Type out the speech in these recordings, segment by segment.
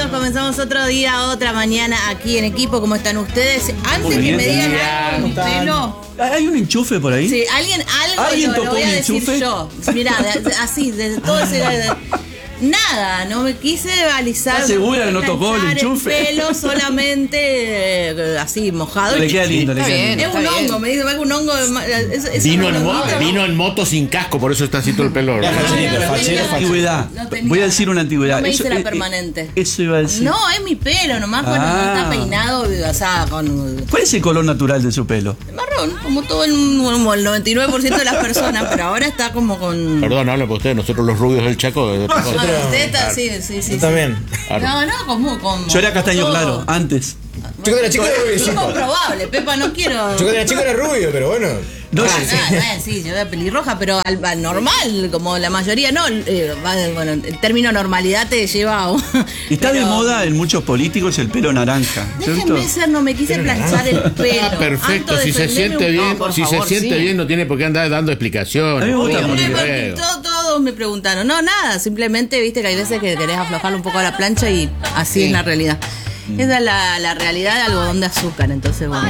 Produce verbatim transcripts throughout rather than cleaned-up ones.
bienvenidos. Comenzamos otro día, otra mañana aquí en equipo. ¿Cómo están ustedes? Antes que me digan algo con mi pelo. ¿Hay un enchufe por ahí? Sí, alguien algo ¿Alguien lo, tocó lo voy a un decir enchufe? yo. Mirá, de- de- así, de todo ese. de- Nada, no me quise balizar. ¿Estás segura que no tocó el planchar enchufe? pelo solamente eh, así, mojado. Le queda lindo, le Está queda bien. lindo. Es un hongo, me dice, es un hongo. de ma- es- es Vino un en, mo- honguito. vino en moto sin casco, por eso está así todo el pelo. Ya, facherito, no, fachero, no, fachero. Antigüedad. No tenía- Voy a decir una antigüedad. no me hice la eh, eh, permanente. Eso iba a decir. No, es mi pelo, nomás cuando Ah. no está peinado, o sea, con ¿Cuál es el color natural de su pelo? marrón, como todo el, como el noventa y nueve por ciento de las personas, pero ahora está como con... Perdón, hablen por ustedes, nosotros los rubios del Chaco. de otra cosa. Ah, usted está, sí, sí, sí. Yo sí. también. No, no, como... como Yo era castaño todo. claro, antes. Yo cuando era chico era rubio. Incomprobable, Pepa, no quiero... Yo cuando era chico era rubio, pero bueno. No, Ah, sí. no, no, sí, yo era pelirroja, pero al, al normal, como la mayoría, no. eh, va- bueno, el término normalidad te lleva a... un- Está de pero- moda en muchos políticos el pelo naranja. ¿Cierto? Déjenme ser, no me quise planchar el pelo. Ah, perfecto, Antes si de se defenderme siente un bien, poco. por si favor, se siente sí. bien no tiene por qué andar dando explicaciones. A mí me gusta Obvio, poner- no Porque creo. todo- todos me preguntaron, no, nada, simplemente viste que hay veces que querés aflojarle un poco a la plancha y así es la realidad. Esa es la, la realidad de algodón de azúcar, entonces bueno.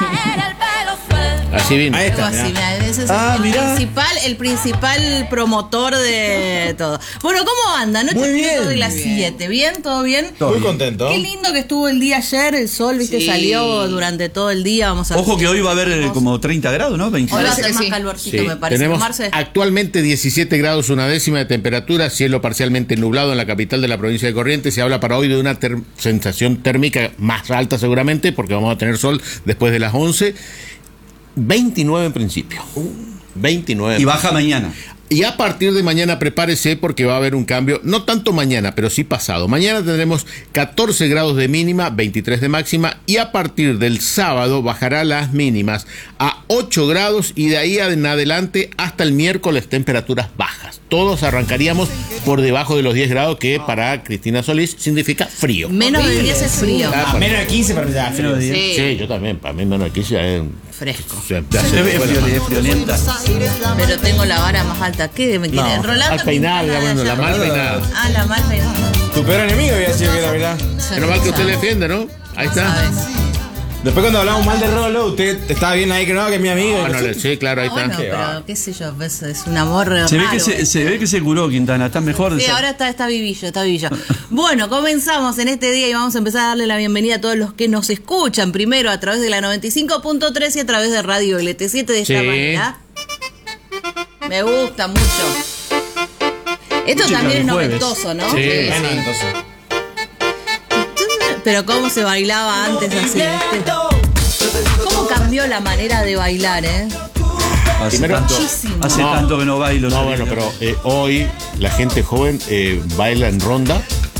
Así vino. Ahí Algo está, así, mirá. mirá, ese es Ah, el, mirá. principal, el principal promotor de todo. Bueno, ¿cómo andan? Noche Muy de bien. de las Muy siete, ¿bien? ¿Todo bien? Todo Muy bien. contento. Qué lindo que estuvo el día ayer, el sol, viste, Sí. salió durante todo el día, vamos a Ojo que hoy va a haber eh, como treinta grados, ¿no? veinte. Hoy va a Parece ser que más sí. calorcito, Sí, me parece. tenemos Marce. actualmente diecisiete grados, una décima de temperatura, cielo parcialmente nublado en la capital de la provincia de Corrientes. Se habla para hoy de una ter- sensación térmica más alta seguramente, porque vamos a tener sol después de las once. veintinueve en principio. veintinueve. Y baja mañana. Y a partir de mañana prepárese porque va a haber un cambio, no tanto mañana, pero sí pasado. Mañana tendremos catorce grados de mínima, veintitrés de máxima, y a partir del sábado bajará las mínimas a ocho grados y de ahí en adelante hasta el miércoles temperaturas bajas. Todos arrancaríamos por debajo de los diez grados, que para Cristina Solís significa frío. Menos de diez es frío. Ah, A menos de quince para mí ya, Menos de frío. diez. Sí. Sí, yo también, para mí menos de quince es... Fresco. o sea, ya Es se- frio- es friolenta. Pero tengo la vara más alta. ¿Qué me quiere? No, Rolando al peinar, Quintana, bueno, la ya. mal peinada. Ah, la mal peinada. Tu peor enemigo había sido que era, mirá. Pero mal que usted le defiende, ¿no? Ahí está. ¿Sabes? Después cuando hablamos mal de Rolo, usted estaba bien ahí que no, que es mi amigo. Bueno, le- sí, claro, ahí Bueno, está. pero qué sé yo, pues, es un amor Se ve, raro, que se, eh. se ve que se curó Quintana, está mejor. Sí, ahora está, está vivillo, está vivillo. Bueno, comenzamos en este día y vamos a empezar a darle la bienvenida a todos los que nos escuchan. Primero a través de la noventa y cinco punto tres y a través de Radio L T siete de esta Sí. manera. Me gusta mucho. Esto Música también es de jueves. noventoso, ¿no? Sí. Bueno, entonces. Pero cómo se bailaba antes así, ¿viste? ¿Cómo cambió la manera de bailar, eh? Hace, Primero- tanto, Muchísimo. hace No. tanto que no bailo. No, Solís. bueno, pero eh, hoy la gente joven eh, baila en ronda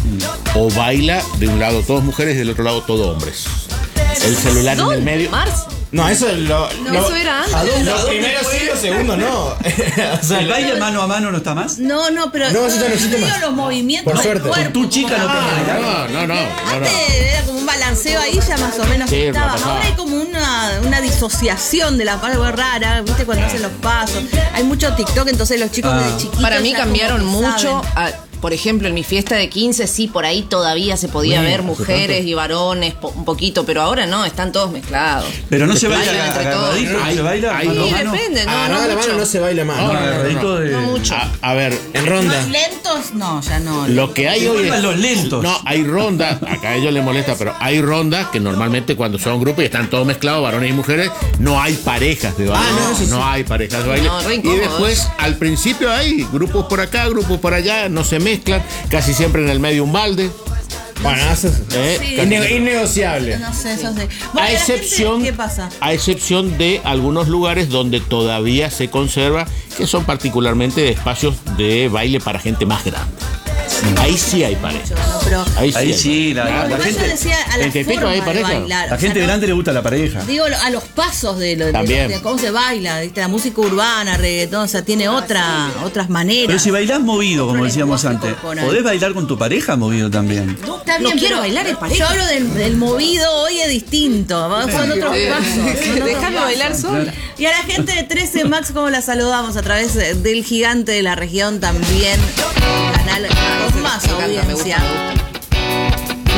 o baila de un lado todas mujeres y del otro lado todos hombres. El celular en el medio. Mars. No, eso es lo. No, lo- eso era antes. ¿A dónde- a Los dónde primeros fue? sí, los segundos no. O sea, ¿El baile mano a mano no está más? No, no, pero No, eso ya no existe digo más. los movimientos Por del suerte. cuerpo. Tu chica no como- puede bailar. No, no, no, no, no. Antes era como un balanceo ahí, ya más o menos Sí, estaba. la pasaba. Ahora hay como una, una disociación de la algo rara, ¿viste? Cuando hacen los pasos. Hay mucho TikTok, entonces los chicos Ah. desde chiquitos. Para mí ya como cambiaron que mucho. saben. a- por ejemplo, en mi fiesta de quince, sí, por ahí todavía se podía Bueno, ver hace mujeres tanto. y varones po- un poquito, pero ahora no, están todos mezclados. Pero no se Bailan baila entre todos. agarradito, Hay- se baila hay- mano a Sí, mano. depende, no, agarrada no la mano mucho. no se baila más. No, No, no, no, Agarradito de... No mucho. A, a ver, En ronda. No, lentos, no, ya no. lo que hay hoy Vuelvan es... los lentos. No, hay rondas, acá a ellos les molesta, pero hay rondas que normalmente cuando son grupos y están todos mezclados, varones y mujeres, no hay parejas de baile. Ah, no, eso sí. hay parejas de baile. No, re y incómodo después, al principio hay grupos por acá, grupos por allá, no se mezclan, casi siempre en el medio un balde. Bueno, eso es ¿eh? Sí. inne- innegociable. No sé, eso sí. A Bueno, ¿y la excepción, gente, ¿qué pasa? a excepción de algunos lugares donde todavía se conserva, que son particularmente espacios de baile para gente más grande. Ahí sí hay pareja. Bueno, pero Ahí sí, Ahí hay sí, la, pareja. la igual yo gente, decía a la en Tepico forma hay de pareja. bailar. la o gente sea, no- grande le gusta la pareja. Digo, a los pasos de, lo, de, También. de cómo se baila, ¿viste? La música urbana, reggaetón, o sea, tiene otra, otras maneras. Pero si bailás movido, como Otro decíamos lenguaje antes, corporal. podés bailar con tu pareja movido también. No, está No bien, quiero pero bailar en pareja. Yo hablo del, del movido, hoy es distinto. Son otros Sí. pasos. son otros Déjame pasos. bailar sola. Y a la gente de trece Max, ¿cómo la saludamos? A través del gigante de la región también. Canal con más Me encanta, me audiencia. gusta, me gusta.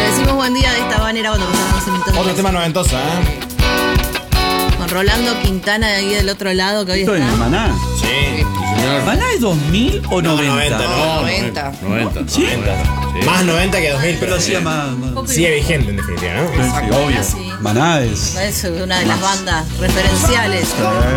buen día de esta manera cuando pasaron doce minutos. Otro tema noventoso, ¿eh? Con Rolando Quintana de ahí del otro lado que hoy ¿Esto está. es Maná? Sí. Señor. ¿Maná es dos mil o No, noventa? noventa, no. noventa. noventa. ¿Sí? Sí. Más noventa que dos mil, Pero pero hacía más... más- sigue vigente en definitiva, ¿no? Sí, obvio. Sí. Maná es... Es una de las bandas referenciales.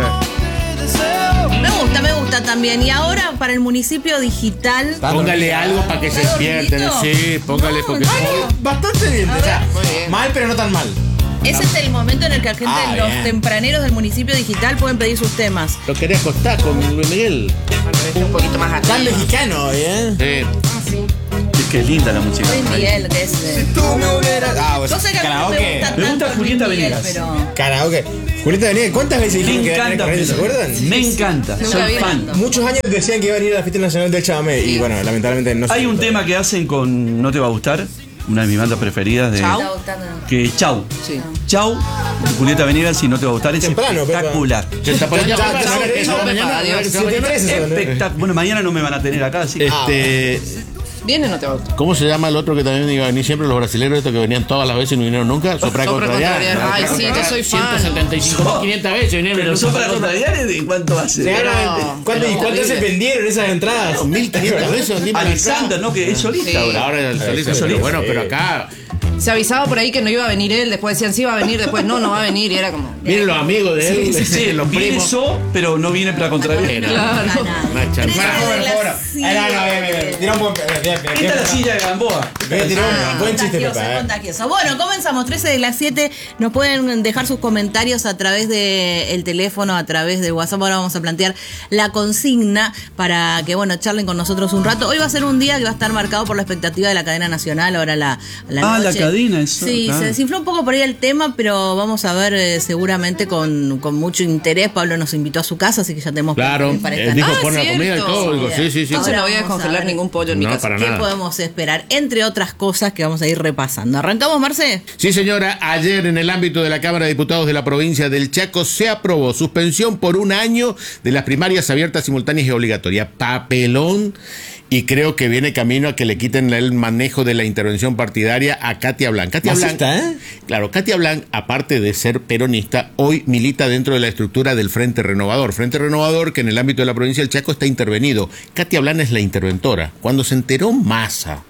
Me gusta, me gusta también. Y ahora para el municipio digital. Póngale algo para que se ¿Está despierten. dormidito? Sí, póngale No, porque... no. Bastante bien, o sea, Muy bien. mal pero no tan mal. Ese es el momento en el que la gente, Ah, los bien. tempraneros del municipio digital pueden pedir sus temas. Lo quería acostar con Luis Miguel. Un poquito más Tan arriba. mexicano, ¿eh? Sí. Es que es linda la música. Luis Miguel, que es. eh, Tú me hubieras... Ah, pues, Yo sé que a mí no me karaoke. gusta Me gusta tanto Julieta Luis Miguel, Venegas. pero. Karaoke. Julieta Venegas, ¿cuántas veces Me dijeron que iba a encanta. venir a ¿se acuerdan? Me encanta. Nunca Soy vi fan. tanto. Muchos años decían que iba a venir a la fiesta nacional del chamamé y bueno, lamentablemente no se Hay un pudo. tema que hacen con No Te Va a Gustar, una de mis bandas preferidas de... Chau. Me está gustando. Que Chau. Sí. Chau, Julieta Venegas, y No Te Va a Gustar, es Temprano, Pepa. espectacular. Se está poniendo... Ya, ya, ya, ya, Chau, ya, Pepa, ya, adiós. siete y tres, eso, ¿no? Espectacular. Bueno, mañana no me van a tener acá, así que... Este... ¿Viene o no te va a gustar? ¿Cómo se llama el otro que también iba a venir siempre? Los brasileños estos que venían todas las veces y no vinieron nunca. Sopra Sopra contrariar. contrariar. Ay, sí, yo soy fan. ciento setenta y cinco mil quinientas veces vinieron. Pero son para contrariar, ¿de cuánto va a ser? Se ganan- Pero- ¿Cuánto- ¿Y pero cuántas se terrible. vendieron esas entradas? mil quinientas veces vendimos la Alexander, entrada. ¿no? Que es solista Sí. ahora. Ahora el solista, Es pero solista. bueno, pero acá... Se avisaba por ahí que no iba a venir él, después decían sí va a venir, después no, no va a venir, y era como. Miren los amigos de él, Sí, sí, los viene primos. eso, pero no viene para contrariar. Claro. Una charla. Para, de por la favor. silla. Ahí, no, no, bien, bien, bien. Tira un buen... bien, bien, bien, Esta es la silla de Gamboa. bien, tiró Ah, un buen chiste, contagioso, Pepa, ¿eh? contagioso. Bueno, comenzamos. trece de las siete. Nos pueden dejar sus comentarios a través del teléfono, a través de WhatsApp. Ahora vamos a plantear la consigna para que, bueno, charlen con nosotros un rato. Hoy va a ser un día que va a estar marcado por la expectativa de la cadena nacional. Ahora la, la Ah, la noche. cadena, eso, Sí, claro. se desinfló un poco por ahí el tema, pero vamos a ver eh, seguramente con, con mucho interés. Pablo nos invitó a su casa, así que ya tenemos Claro, para él esta dijo Ah, poner la cierto. comida y todo. Digo, sí, sí, sí. Entonces no voy a Ahora vamos a descongelar ver. ningún pollo en mi No, casa. para ¿Qué nada. podemos esperar? Entre otras cosas que vamos a ir repasando. ¿Arrancamos, Marce? Sí, señora, ayer en el ámbito de la Cámara de Diputados de la provincia del Chaco se aprobó suspensión por un año de las primarias abiertas, simultáneas y obligatorias. Papelón. Y creo que viene camino a que le quiten el manejo de la intervención partidaria a Katia Blanc. Katia Blanc, Masista, ¿eh? claro, Katia Blanc, aparte de ser peronista, hoy milita dentro de la estructura del Frente Renovador. Frente Renovador que en el ámbito de la provincia del Chaco está intervenido. Katia Blanc es la interventora. Cuando se enteró Massa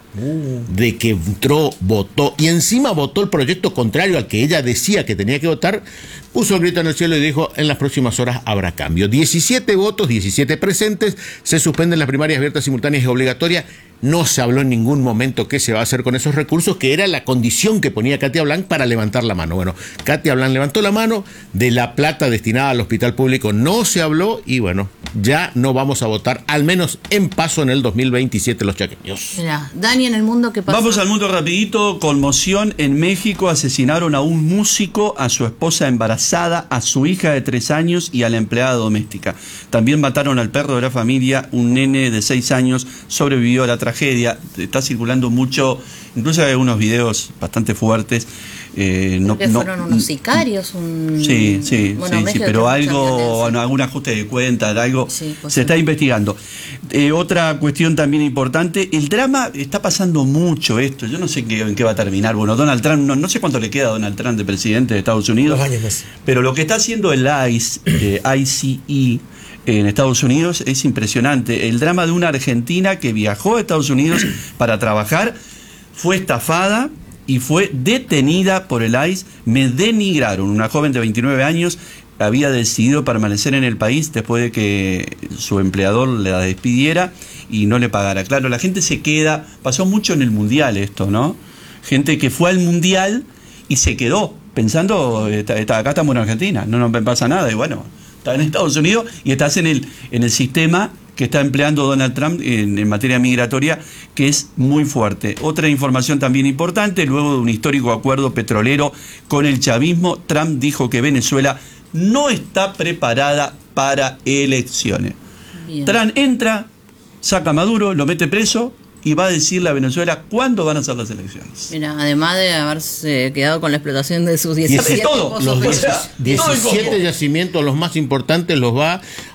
de que entró, votó y encima votó el proyecto contrario al que ella decía que tenía que votar, puso el grito en el cielo y dijo: en las próximas horas habrá cambio. diecisiete votos, diecisiete presentes, se suspenden las primarias abiertas, simultáneas y obligatorias. No se habló en ningún momento qué se va a hacer con esos recursos, que era la condición que ponía Katia Blanc para levantar la mano. Bueno, Katia Blanc levantó la mano, de la plata destinada al hospital público no se habló y bueno, ya no vamos a votar, al menos en paso en el dos mil veintisiete los chaqueños. Mira, Dani, en el mundo, ¿qué pasa? Vamos al mundo rapidito. Conmoción en México. Asesinaron a un músico, a su esposa embarazada, a su hija de tres años y a la empleada doméstica. También mataron al perro de la familia. Un nene de seis años sobrevivió a la tragedia. Está circulando mucho, incluso hay unos videos bastante fuertes. Eh, no, que no- fueron unos sicarios, un... Sí, sí, Bueno, sí, sí, México pero tiene mucha algo, violencia. bueno, algún ajuste de cuenta, algo Sí, pues se sí. está investigando. Eh, otra cuestión también importante, el drama, está pasando mucho esto, yo no sé qué, en qué va a terminar. Bueno, Donald Trump, no, no sé cuánto le queda a Donald Trump de presidente de Estados Unidos, Dos años más. pero lo que está haciendo el I C E, eh, I C E, en Estados Unidos es impresionante. El drama de una argentina que viajó a Estados Unidos para trabajar, fue estafada y fue detenida por el I C E. Me denigraron. Una joven de veintinueve años había decidido permanecer en el país después de que su empleador la despidiera y no le pagara. Claro, la gente se queda, pasó mucho en el Mundial esto, ¿no? Gente que fue al Mundial y se quedó pensando, está, está- acá estamos en Argentina, no nos pasa nada, y bueno, estás en Estados Unidos y estás en el, en el sistema que está empleando Donald Trump en, en materia migratoria, que es muy fuerte. Otra información también importante, luego de un histórico acuerdo petrolero con el chavismo, Trump dijo que Venezuela no está preparada para elecciones. Bien. Trump entra, saca a Maduro, lo mete preso y va a decirle a Venezuela cuándo van a ser las elecciones. Mira, además de haberse quedado con la explotación de sus Hace diecisiete todo, pozos los petroleros. diez- todo el diecisiete combo. yacimientos, los más importantes, los va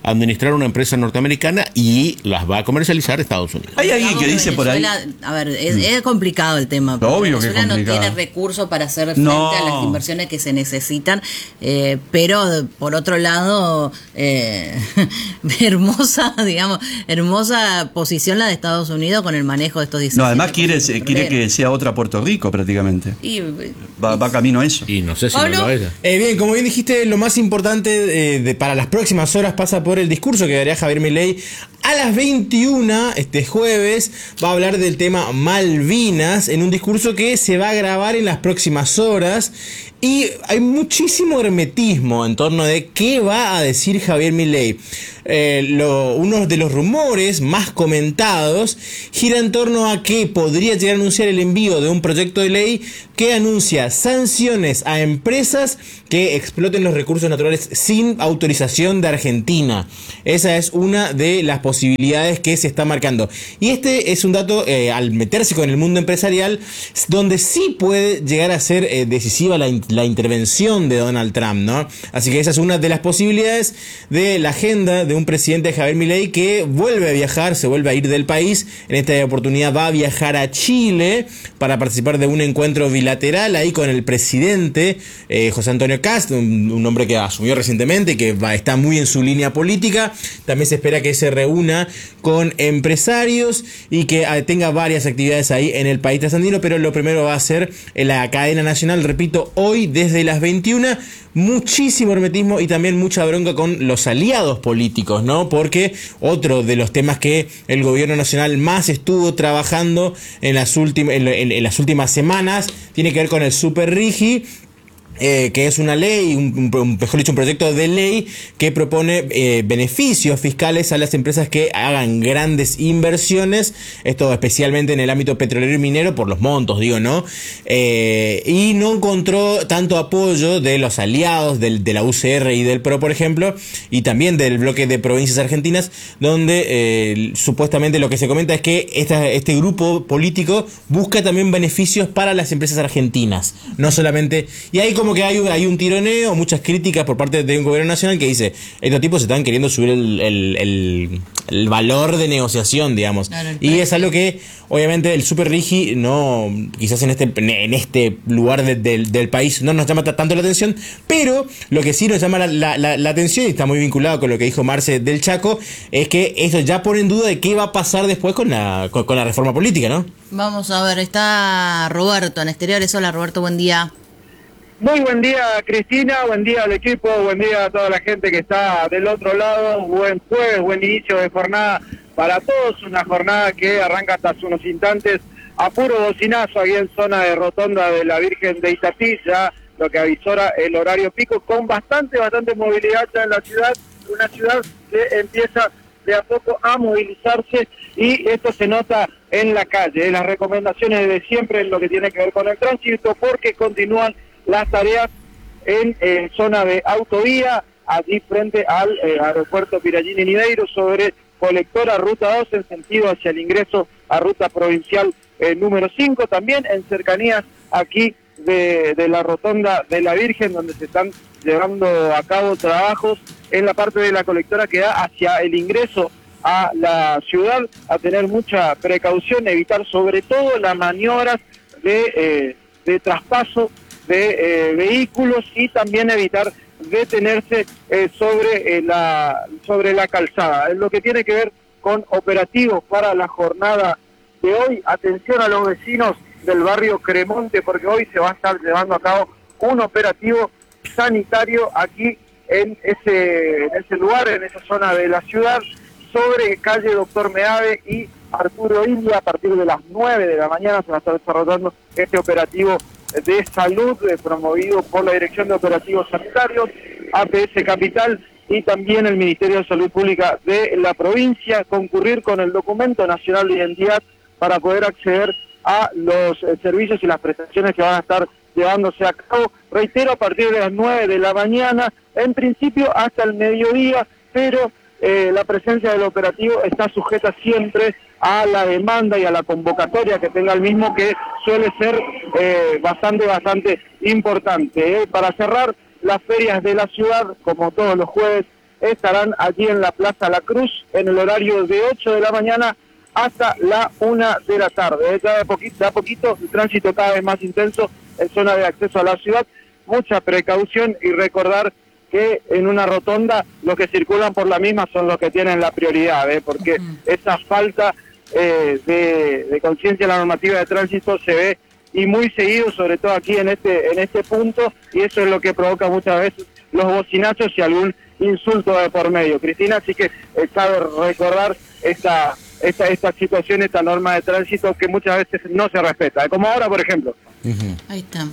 administrar una empresa norteamericana y las va a comercializar a Estados Unidos. Hay alguien que dice por ahí. A ver, es, es complicado el tema. Obvio que es Venezuela no complicado. tiene recursos para hacer frente No. a las inversiones que se necesitan, eh, pero por otro lado, eh, hermosa, digamos, hermosa posición la de Estados Unidos con el manejo de estos dieciséis. No, además quiere, quiere que sea otra Puerto Rico prácticamente. Y, Va, va camino a eso. Y no sé si Pablo. no lo es. Eh, bien, como bien dijiste, lo más importante eh, de, para las próximas horas pasa por el discurso que daría Javier Milei. A las veintiuna, este jueves, va a hablar del tema Malvinas en un discurso que se va a grabar en las próximas horas. Y hay muchísimo hermetismo en torno de qué va a decir Javier Milei. Eh, lo, uno de los rumores más comentados gira en torno a que podría llegar a anunciar el envío de un proyecto de ley que anuncia sanciones a empresas que exploten los recursos naturales sin autorización de Argentina. Esa es una de las posibilidades que se está marcando. Y este es un dato, eh, al meterse con el mundo empresarial, donde sí puede llegar a ser eh, decisiva la, la intervención de Donald Trump, ¿no? Así que esa es una de las posibilidades de la agenda de un presidente Javier Milei que vuelve a viajar, se vuelve a ir del país. En esta oportunidad va a viajar a Chile para participar de un encuentro bilateral ahí con el presidente eh, José Antonio Kast, un, un hombre que asumió recientemente, que va, está muy en su línea política. También se espera que se reúna con empresarios y que ah, tenga varias actividades ahí en el país trasandino, pero lo primero va a ser en la cadena nacional, repito, hoy desde las veintiuna. Muchísimo hermetismo y también mucha bronca con los aliados políticos, ¿no? Porque otro de los temas que el gobierno nacional más estuvo trabajando en las últimas en, en, en las últimas semanas tiene que ver con el Super Rigi. Eh, que es una ley, un, un, mejor dicho, un proyecto de ley que propone eh, beneficios fiscales a las empresas que hagan grandes inversiones, esto especialmente en el ámbito petrolero y minero, por los montos, digo, ¿no? Eh, y no encontró tanto apoyo de los aliados del, de la U C R y del P R O, por ejemplo, y también del bloque de provincias argentinas, donde eh, supuestamente lo que se comenta es que esta, este grupo político busca también beneficios para las empresas argentinas, no solamente... Y hay como Como que hay, hay un tironeo, muchas críticas por parte de un gobierno nacional que dice, estos tipos están queriendo subir el, el, el, el valor de negociación, digamos. Claro, y es algo que, obviamente, el Super Rigi no, quizás en este, en este lugar de, de, del país no nos llama tanto la atención, pero lo que sí nos llama la, la, la, la atención, y está muy vinculado con lo que dijo Marce del Chaco, es que esto ya pone en duda de qué va a pasar después con la, con, con la reforma política, ¿no? Vamos a ver, está Roberto en Exteriores. Hola Roberto, buen día. Muy buen día, Cristina, buen día al equipo, buen día a toda la gente que está del otro lado, buen jueves, buen inicio de jornada para todos, una jornada que arranca hasta hace unos instantes a puro bocinazo aquí en zona de Rotonda de la Virgen de Itatí, ya lo que avisora el horario pico, con bastante, bastante movilidad ya en la ciudad, una ciudad que empieza de a poco a movilizarse y esto se nota en la calle, las recomendaciones de siempre en lo que tiene que ver con el tránsito, porque continúan las tareas en eh, zona de autovía, allí frente al eh, aeropuerto Pirallini Nideiro, sobre colectora ruta dos en sentido hacia el ingreso a ruta provincial eh, número cinco, también en cercanías aquí de, de la rotonda de la Virgen, donde se están llevando a cabo trabajos en la parte de la colectora que da hacia el ingreso a la ciudad, a tener mucha precaución, evitar sobre todo las maniobras de, eh, de traspaso de eh, vehículos y también evitar detenerse eh, sobre, eh, la, sobre la calzada. En lo que tiene que ver con operativos para la jornada de hoy, atención a los vecinos del barrio Cremonte, porque hoy se va a estar llevando a cabo un operativo sanitario aquí en ese, en ese lugar, en esa zona de la ciudad, sobre calle Doctor Meave y Arturo Illia. A partir de las nueve de la mañana se va a estar desarrollando este operativo de salud eh, promovido por la Dirección de Operativos Sanitarios, A P S Capital y también el Ministerio de Salud Pública de la provincia, concurrir con el documento nacional de identidad para poder acceder a los eh, servicios y las prestaciones que van a estar llevándose a cabo. Reitero, a partir de las nueve de la mañana, en principio hasta el mediodía, pero eh, la presencia del operativo está sujeta siempre a la demanda y a la convocatoria que tenga el mismo, que suele ser eh, bastante, bastante importante. ¿eh? Para cerrar, las ferias de la ciudad, como todos los jueves, estarán allí en la Plaza La Cruz en el horario de ocho de la mañana hasta la una de la tarde. Ya de poquito, de a poquito el tránsito cada vez más intenso en zona de acceso a la ciudad. Mucha precaución y recordar que en una rotonda los que circulan por la misma son los que tienen la prioridad, ¿eh? Porque uh-huh. esa falta eh, de, de conciencia de la normativa de tránsito se ve y muy seguido, sobre todo aquí en este en este punto, y eso es lo que provoca muchas veces los bocinazos y algún insulto de por medio, Cristina. Así que eh, cabe recordar esta, esta, esta situación, esta norma de tránsito que muchas veces no se respeta, como ahora, por ejemplo. Uh-huh. Ahí está.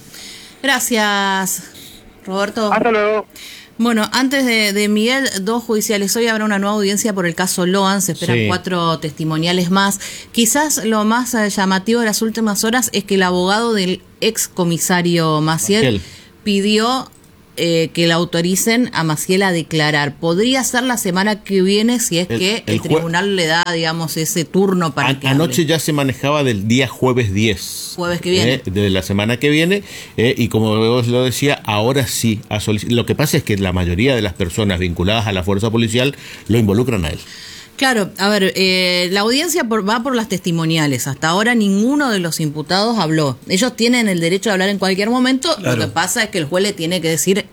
Gracias, Roberto. Hasta luego. Bueno, antes de, de Miguel, dos judiciales. Hoy habrá una nueva audiencia por el caso Loan, se esperan sí. cuatro testimoniales más. Quizás lo más llamativo de las últimas horas es que el abogado del ex comisario Maciel, Maciel. pidió eh, que le autoricen a Maciel a declarar. Podría ser la semana que viene si es el, que el, el tribunal le da, digamos, ese turno para a, que Anoche hable. Ya se manejaba del día jueves diez. Jueves que viene. Eh, de la semana que viene. Eh, y como vos lo decía, ahora sí. A solic- lo que pasa es que la mayoría de las personas vinculadas a la fuerza policial lo involucran a él. Claro, a ver, eh, la audiencia por, va por las testimoniales. Hasta ahora ninguno de los imputados habló. Ellos tienen el derecho de hablar en cualquier momento. Claro. Lo que pasa es que el juez le tiene que decir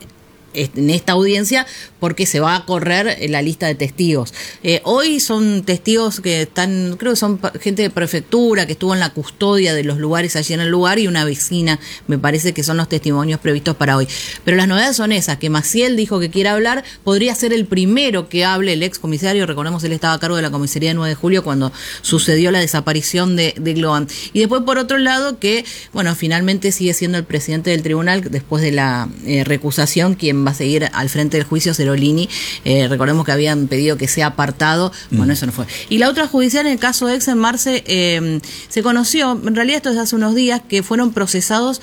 en esta audiencia porque se va a correr la lista de testigos. Eh, hoy son testigos que están, creo que son gente de prefectura que estuvo en la custodia de los lugares allí en el lugar y una vecina, me parece que son los testimonios previstos para hoy. Pero las novedades son esas, que Maciel dijo que quiere hablar, podría ser el primero que hable el ex comisario, recordemos él estaba a cargo de la comisaría de nueve de julio cuando sucedió la desaparición de, de Globan. Y después por otro lado que, bueno, finalmente sigue siendo el presidente del tribunal después de la eh, recusación quien va a seguir al frente del juicio, Cerolini. Eh, recordemos que habían pedido que sea apartado. Bueno, mm. eso no fue. Y la otra judicial, en el caso de Exxon Marce, eh, se conoció, en realidad esto es hace unos días, que fueron procesados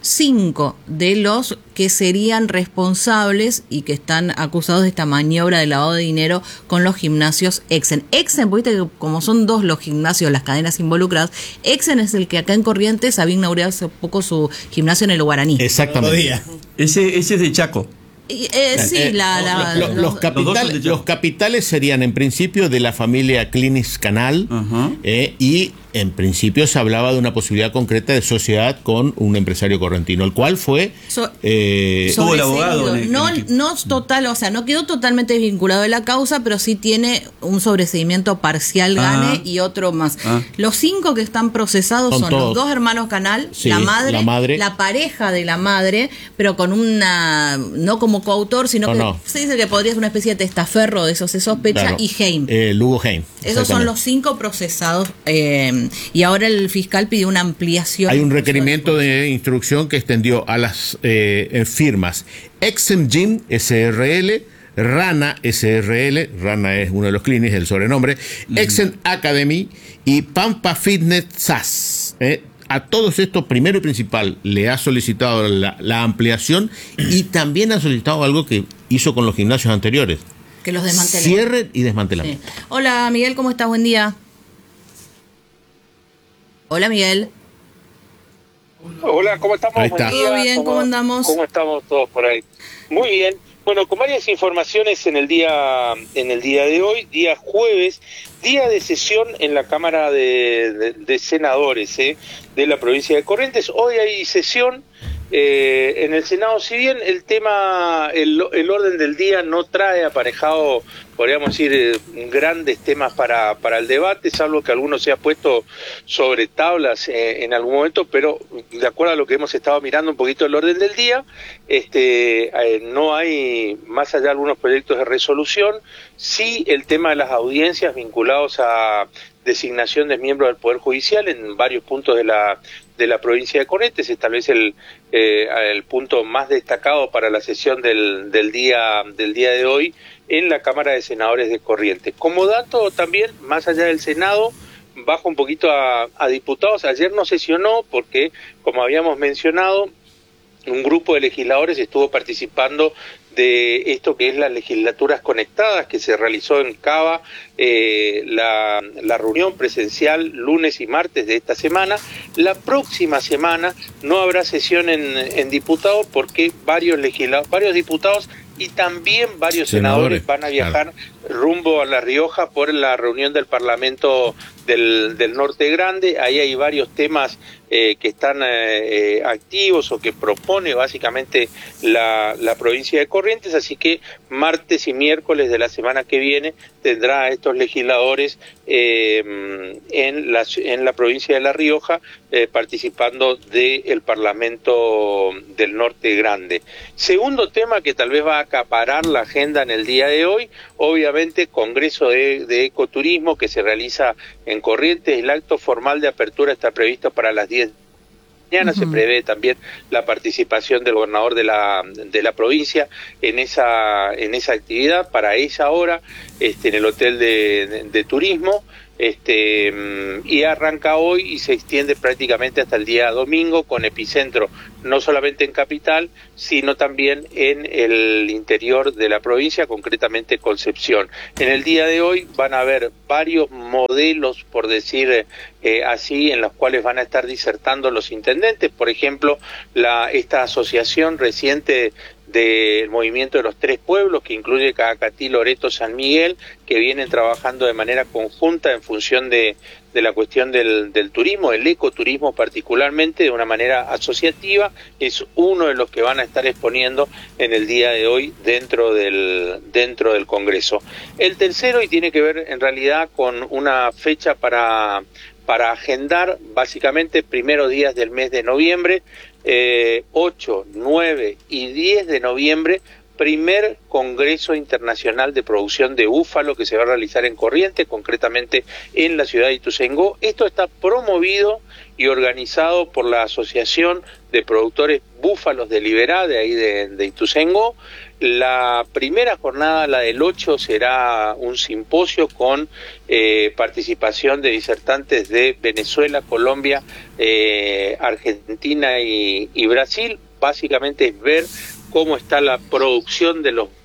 cinco de los que serían responsables y que están acusados de esta maniobra de lavado de dinero con los gimnasios Exxon. Exxon, viste que como son dos los gimnasios, las cadenas involucradas, Exxon es el que acá en Corrientes había inaugurado hace poco su gimnasio en el Guaraní. Exactamente. Ese, ese es de Chaco. Eh, sí, eh, la, la, los, los, los, capital, los, los capitales serían en principio de la familia Clinis Canal, uh-huh. eh, y en principio se hablaba de una posibilidad concreta de sociedad con un empresario correntino, el cual fue so, eh, tuvo el abogado. En el, no, en el... no total, o sea, no quedó totalmente desvinculado de la causa, pero sí tiene un sobreseimiento parcial Gane ah. y otro más. Ah. Los cinco que están procesados son, son los dos hermanos Canal, sí, la madre, la madre, la pareja de la madre, pero con una, no como coautor, sino no, que no. se dice que podría ser una especie de testaferro, de eso se sospecha, claro. y Heim. Eh, Lugo Heim. Esos son los cinco procesados, eh, y ahora el fiscal pidió una ampliación. Hay un requerimiento de instrucción que extendió a las eh, firmas Exxon Gym S R L, Rana S R L, Rana es uno de los clinics, el sobrenombre, mm. Exxon Academy y Pampa Fitness S A S. Eh, A todos estos, primero y principal, le ha solicitado la, la ampliación y también ha solicitado algo que hizo con los gimnasios anteriores. Que los desmantelen. Cierre y desmantelamiento. Sí. Hola, Miguel, ¿cómo estás? Buen día. Hola, Miguel. Hola, ¿cómo estamos? Ahí está. Todo bien, ¿cómo, ¿cómo andamos? ¿Cómo estamos todos por ahí? Muy bien. Bueno, con varias informaciones en el día en el día de hoy, día jueves, día de sesión en la Cámara de, de, de Senadores eh, de la provincia de Corrientes. Hoy hay sesión eh, en el Senado, si bien el tema, el, el orden del día no trae aparejado, podríamos decir, eh, grandes temas para, para el debate, salvo que alguno se ha puesto sobre tablas eh, en algún momento, pero de acuerdo a lo que hemos estado mirando un poquito el orden del día, este eh, no hay, más allá de algunos proyectos de resolución, sí el tema de las audiencias vinculados a designación de miembros del Poder Judicial en varios puntos de la de la provincia de Corrientes, es tal vez el eh, el punto más destacado para la sesión del, del día del día de hoy en la Cámara de Senadores de Corrientes. Como dato también, más allá del Senado, bajo un poquito a, a diputados, ayer no sesionó porque, como habíamos mencionado, un grupo de legisladores estuvo participando de esto que es las legislaturas conectadas que se realizó en Cava, eh, la, la reunión presencial lunes y martes de esta semana. La próxima semana no habrá sesión en, en diputados porque varios legisladores, varios diputados y también varios Senadores, senadores van a viajar rumbo a La Rioja por la reunión del Parlamento del, del Norte Grande. Ahí hay varios temas eh, que están eh, activos o que propone básicamente la, la provincia de Corrientes, así que martes y miércoles de la semana que viene tendrá a estos legisladores eh, en, la, en la provincia de La Rioja eh, participando del Parlamento del Norte Grande. Segundo tema que tal vez va a acaparar la agenda en el día de hoy, obviamente Congreso de, de Ecoturismo que se realiza en Corrientes. El acto formal de apertura está previsto para las diez de la mañana. Uh-huh. Se prevé también la participación del gobernador de la de la provincia en esa en esa actividad para esa hora este, en el hotel de, de, de turismo. Este y arranca hoy y se extiende prácticamente hasta el día domingo, con epicentro no solamente en Capital, sino también en el interior de la provincia, concretamente Concepción. En el día de hoy van a haber varios modelos, por decir eh, así, en los cuales van a estar disertando los intendentes. Por ejemplo, la esta asociación reciente del movimiento de los tres pueblos, que incluye Cacatí, Loreto, San Miguel, que vienen trabajando de manera conjunta en función de, de la cuestión del, del turismo, el ecoturismo particularmente, de una manera asociativa. Es uno de los que van a estar exponiendo en el día de hoy dentro del, dentro del Congreso. El tercero, y tiene que ver en realidad con una fecha para, para agendar, básicamente primeros días del mes de noviembre, Eh, ocho, nueve y diez de noviembre, primer Congreso Internacional de Producción de Búfalo que se va a realizar en Corrientes, concretamente en la ciudad de Ituzaingó. Esto está promovido y organizado por la Asociación de Productores Búfalos de Liberá, de ahí de, de Ituzaingó. La primera jornada, la del ocho, será un simposio con eh, participación de disertantes de Venezuela, Colombia, eh, Argentina y, y Brasil. Básicamente es ver cómo está la producción de los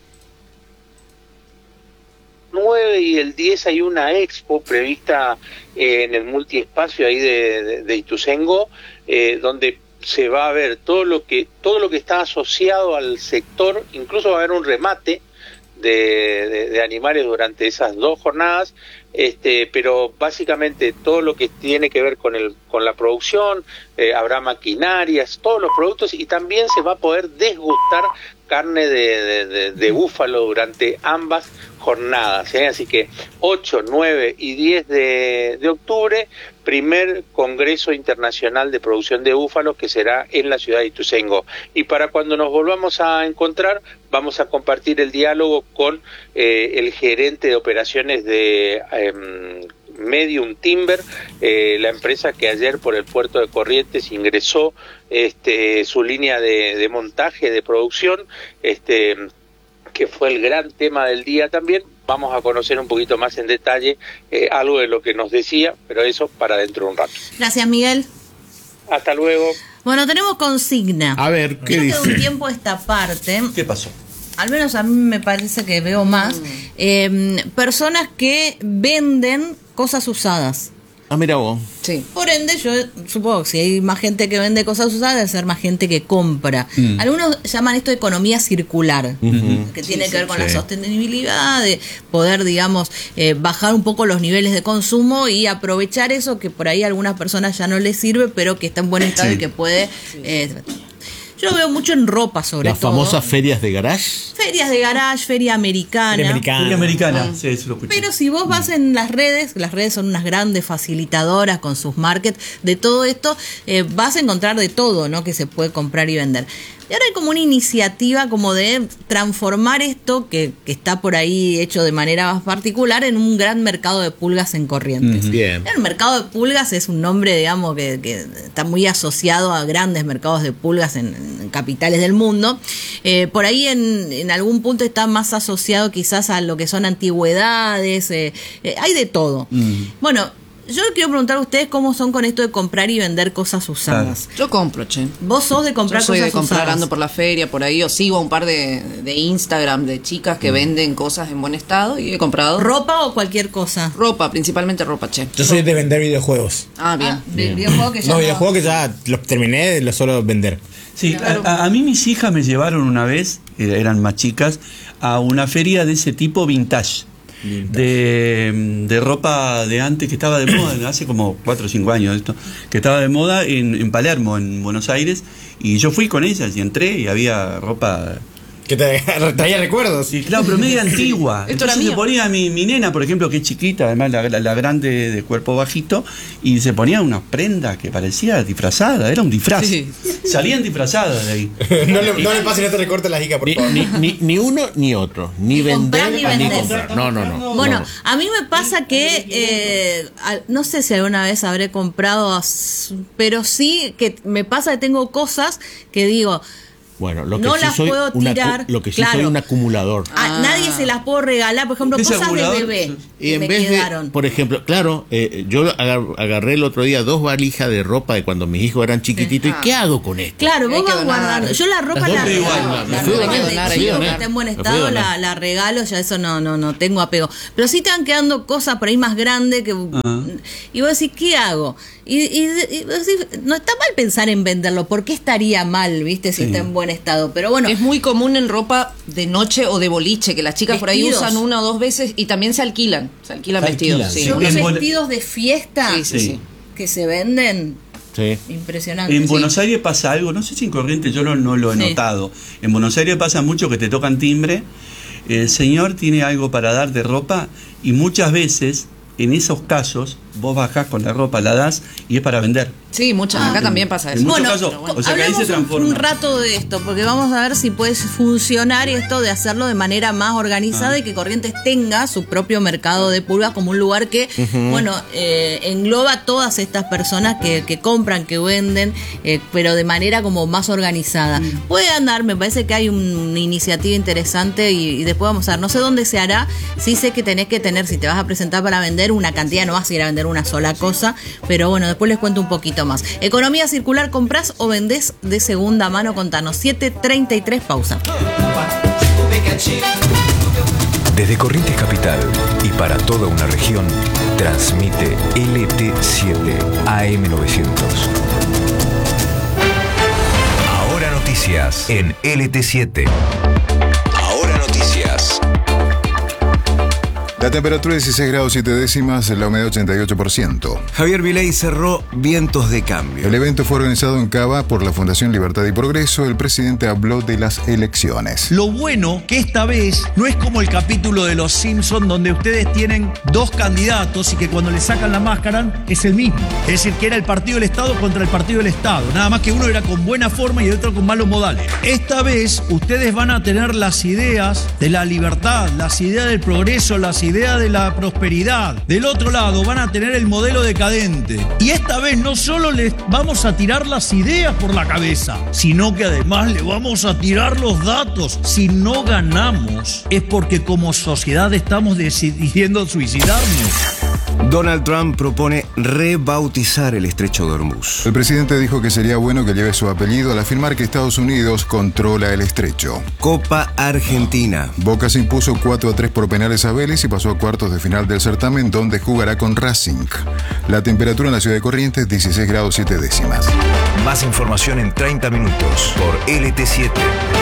nueve y el diez. Hay una expo prevista eh, en el multiespacio ahí de, de, de Ituzaingó, eh, donde se va a ver todo lo que todo lo que está asociado al sector. Incluso va a haber un remate de, de, de animales durante esas dos jornadas, este, pero básicamente todo lo que tiene que ver con el con la producción, eh, habrá maquinarias, todos los productos, y también se va a poder desgustar carne de, de, de, de búfalo durante ambas jornadas, ¿eh? Así que ocho, nueve y diez de, de octubre, primer Congreso Internacional de Producción de Búfalos, que será en la ciudad de Ituzaingó. Y para cuando nos volvamos a encontrar, vamos a compartir el diálogo con eh, el gerente de operaciones de eh, Medium Timber, eh, la empresa que ayer por el puerto de Corrientes ingresó este, su línea de, de montaje, de producción, este, que fue el gran tema del día también. Vamos a conocer un poquito más en detalle eh, algo de lo que nos decía, pero eso para dentro de un rato. Gracias, Miguel. Hasta luego. Bueno, tenemos consigna. A ver, ¿qué Creo dice? que de un tiempo a esta parte, ¿Qué pasó? al menos a mí me parece que veo más, mm. eh, personas que venden cosas usadas. Ah, mira vos. Sí. Por ende, yo supongo que si hay más gente que vende cosas usadas, debe ser más gente que compra. Mm. Algunos llaman esto economía circular, uh-huh. que tiene sí, que ver con sí. la sostenibilidad, de poder, digamos, eh, bajar un poco los niveles de consumo y aprovechar eso que por ahí a algunas personas ya no les sirve, pero que está en buen estado sí. y que puede... Eh, Yo lo veo mucho en ropa, sobre Las todo. Las famosas ferias de garage. Ferias de garage, feria americana. Feria americana. Feria americana, ah. sí, eso lo escuché. Pero si vos vas en las redes, las redes son unas grandes facilitadoras con sus markets de todo esto, eh, vas a encontrar de todo, ¿no? Que se puede comprar y vender. Y ahora hay como una iniciativa como de transformar esto, que, que está por ahí hecho de manera más particular, en un gran mercado de pulgas en Corrientes. Mm, bien. El mercado de pulgas es un nombre, digamos, que, que está muy asociado a grandes mercados de pulgas en, en capitales del mundo. Eh, por ahí en, en algún punto está más asociado quizás a lo que son antigüedades, eh, eh, hay de todo. Mm. Bueno, yo quiero preguntar a ustedes cómo son con esto de comprar y vender cosas usadas. Yo compro, che. ¿Vos sos de comprar Yo soy cosas de comprar, usadas? ando por la feria, por ahí, o sigo a un par de, de Instagram de chicas que mm. venden cosas en buen estado y he comprado. ¿Ropa o cualquier cosa? Ropa, principalmente ropa, che. Yo soy de vender videojuegos. Ah, bien. Ah, bien. Videojuegos que ya no, videojuegos que ya los terminé, los suelo vender. Sí, Claro. a, a mí mis hijas me llevaron una vez que eran más chicas, a una feria de ese tipo vintage. De, de ropa de antes que estaba de moda, hace como cuatro o cinco años esto, que estaba de moda en, en Palermo, en Buenos Aires, y yo fui con ellas y entré y había ropa que te traía recuerdos. Sí, claro, pero media antigua. Esto era Entonces se mío. ponía mi, mi nena, por ejemplo, que es chiquita, además la, la, la grande de cuerpo bajito, y se ponía una prenda que parecía disfrazada, era un disfraz. Sí. Salían disfrazadas de ahí. no, le, no le pasen este recorte a la jica, por Ni, favor. ni, ni, ni uno ni otro. Ni, Ni vender comprar, ni ni vender. comprar. No, no, no. Bueno, no. a mí me pasa que eh, al- no sé si alguna vez habré comprado, as- pero sí que me pasa que tengo cosas que digo, Bueno, lo que no sí las soy puedo una tirar, acu- lo que sí claro. soy un acumulador. a nadie se las puedo regalar, por ejemplo, ¿Qué cosas de acumulador? bebé Y que en me vez quedaron. de, por ejemplo, claro, eh, yo agar- agarré el otro día dos valijas de ropa de cuando mis hijos eran chiquititos. ¿Y qué hago con esto? Claro, Hay vos que vas donar. guardando. Yo la ropa Las la dos regalo. igual, La las fui a ropa donar, de las fui a chico que donar. está en buen Las fui a estado donar. la, la regalo, ya eso no, no, no tengo apego. Pero sí te van quedando cosas por ahí más grandes que y vos decís, ¿qué hago? Y, y, y vos decís, no está mal pensar en venderlo, ¿por qué estaría mal, viste, si está en buen estado? Pero bueno, Es muy común en ropa de noche o de boliche, que las chicas por ahí Vestidos. usan una o dos veces y también se alquilan. Se alquilan Se vestidos. alquilan, Sí. yo vi En Buen- vestidos de fiesta Sí, sí, Sí. sí. que se venden Sí. impresionantes. En sí. Buenos Aires pasa algo, no sé si en Corrientes yo no, no lo he Sí. notado. En Buenos Aires pasa mucho que te tocan timbre, el señor tiene algo para dar de ropa y muchas veces, en esos casos, vos bajás con la ropa, la das y es para vender. Sí, muchas. Acá también pasa en eso. muchos Bueno, casos, Pero bueno. o sea que ahí se hablemos un- transforma. un rato de esto, porque vamos a ver si puede funcionar esto de hacerlo de manera más organizada Ah. y que Corrientes tenga su propio mercado de pulgas como un lugar que, bueno, eh, engloba todas estas personas que, que compran, que venden, eh, pero de manera como más organizada. Mm. Puede andar, me parece que hay un- una iniciativa interesante y, y después vamos a ver, no sé dónde se hará, sí sé que tenés que tener, si te vas a presentar para vender una cantidad, no vas a ir a vender una sola cosa, pero bueno, después les cuento un poquito más. Economía circular, ¿comprás o vendés de segunda mano? Contanos. siete treinta y tres, pausa. Desde Corrientes Capital y para toda una región, transmite L T siete A M novecientos. Ahora noticias en L T siete. Ahora noticias. La temperatura es dieciséis grados siete décimas, la humedad ochenta y ocho por ciento. Javier Milei cerró Vientos de Cambio. El evento fue organizado en Cava por la Fundación Libertad y Progreso. El presidente habló de las elecciones. Lo bueno que esta vez no es como el capítulo de Los Simpson donde ustedes tienen dos candidatos y que cuando le sacan la máscara es el mismo. Es decir, que era el partido del Estado contra el partido del Estado. Nada más que uno era con buena forma y el otro con malos modales. Esta vez ustedes van a tener las ideas de la libertad, las ideas del progreso, las ideas de la prosperidad. Del otro lado van a tener el modelo decadente. Y esta vez no solo les vamos a tirar las ideas por la cabeza, sino que además le vamos a tirar los datos. Si no ganamos es porque como sociedad estamos decidiendo suicidarnos. Donald Trump propone rebautizar el estrecho de Hormuz. El presidente dijo que sería bueno que lleve su apellido al afirmar que Estados Unidos controla el estrecho. Copa Argentina. Boca se impuso cuatro a tres por penales a Vélez y pasó a cuartos de final del certamen, donde jugará con Racing. La temperatura en la ciudad de Corrientes, dieciséis grados siete décimas. Más información en treinta minutos por L T siete.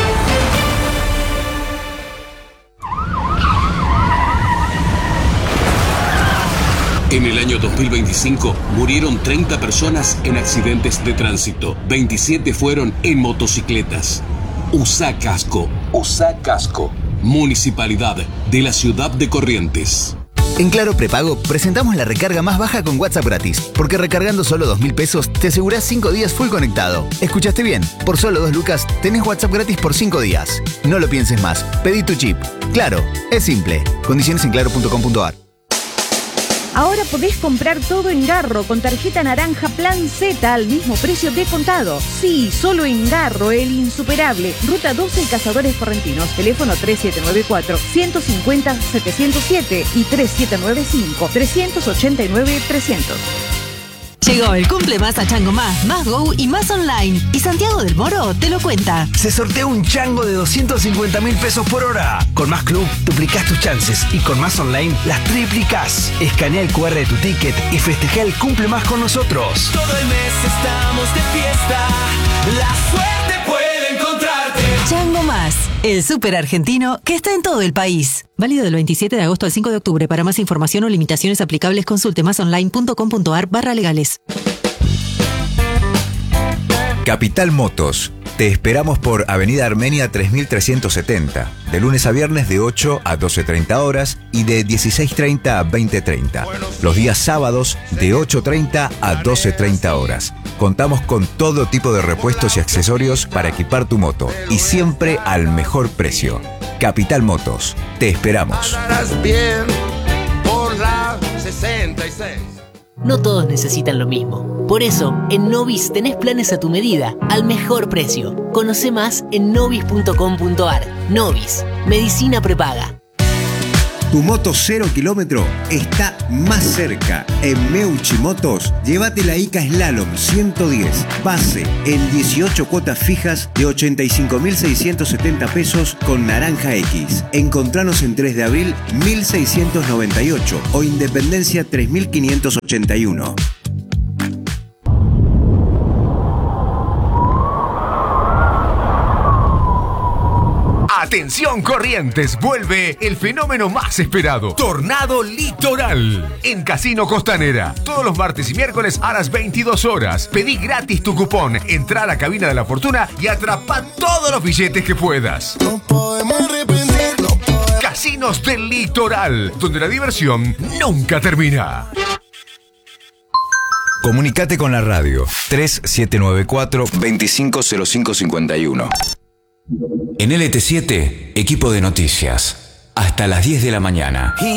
En el año dos mil veinticinco murieron treinta personas en accidentes de tránsito. veintisiete fueron en motocicletas. Usa casco. Usa casco. Municipalidad de la ciudad de Corrientes. En Claro Prepago presentamos la recarga más baja con WhatsApp gratis, porque recargando solo dos mil pesos te asegurás cinco días full conectado. ¿Escuchaste bien? Por solo dos lucas tenés WhatsApp gratis por cinco días. No lo pienses más, pedí tu chip. Claro, es simple. Condiciones en claro punto com punto a r. Ahora podés comprar todo en Garro con tarjeta naranja Plan Z al mismo precio de contado. Sí, solo en Garro, el insuperable. Ruta doce, Cazadores Correntinos. Teléfono tres siete nueve cuatro, uno cinco cero, siete cero siete y tres siete nueve cinco, tres ocho nueve, trescientos. Llegó el cumple más a Chango Más, más Go y más online. Y Santiago del Moro te lo cuenta. Se sortea un chango de doscientos cincuenta mil pesos por hora. Con Más Club duplicás tus chances y con Más Online las triplicás. Escanea el cu erre de tu ticket y festeja el cumple más con nosotros. Todo el mes estamos de fiesta. La suerte puede encontrarte. Chango Más. El súper argentino que está en todo el país. Válido del veintisiete de agosto al cinco de octubre. Para más información o limitaciones aplicables, consulte masonline.com.ar barra legales. Capital Motos. Te esperamos por Avenida Armenia tres mil trescientos setenta, de lunes a viernes de ocho a doce treinta horas y de dieciséis treinta a veinte treinta. Los días sábados de ocho treinta a doce treinta horas. Contamos con todo tipo de repuestos y accesorios para equipar tu moto y siempre al mejor precio. Capital Motos. Te esperamos. Bien por la sesenta y seis. No todos necesitan lo mismo. Por eso, en Novis tenés planes a tu medida, al mejor precio. Conoce más en novis punto com punto ar. Novis, medicina prepaga. Tu moto cero kilómetro está más cerca. En Meucci Motos, llévate la Ica Slalom ciento diez, base en dieciocho cuotas fijas de ochenta y cinco mil seiscientos setenta pesos con Naranja X. Encontranos en tres de abril mil seiscientos noventa y ocho o Independencia tres mil quinientos ochenta y uno. Atención Corrientes, vuelve el fenómeno más esperado, Tornado Litoral, en Casino Costanera. Todos los martes y miércoles a las veintidós horas. Pedí gratis tu cupón, entra a la cabina de la fortuna y atrapa todos los billetes que puedas. No podemos arrepentir, no podemos. Casinos del Litoral, donde la diversión nunca termina. Comunicate con la radio tres siete nueve cuatro, dos cinco cero cinco cinco uno. En L T siete, equipo de noticias. Hasta las diez de la mañana.